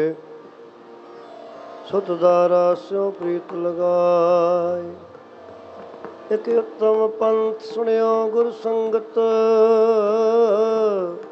ਸੁਤ ਦਾਰਾ ਸਿਉ ਪ੍ਰੀਤ ਲਗਾਏ। ਇਕ ਉਤਮ ਪੰਥ ਸੁਣਿਓ ਗੁਰ ਸੰਗਤ,